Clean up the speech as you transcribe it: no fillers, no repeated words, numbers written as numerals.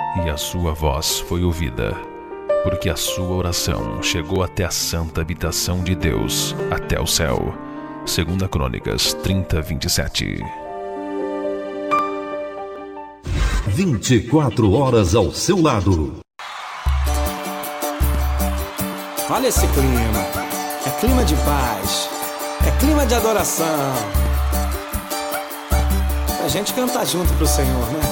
e a sua voz foi ouvida, porque a sua oração chegou até a santa habitação de Deus, até o céu. 2 Crônicas 30:27. 24 horas ao seu lado. Olha esse clima. É clima de paz. É clima de adoração. A gente canta junto pro Senhor, né?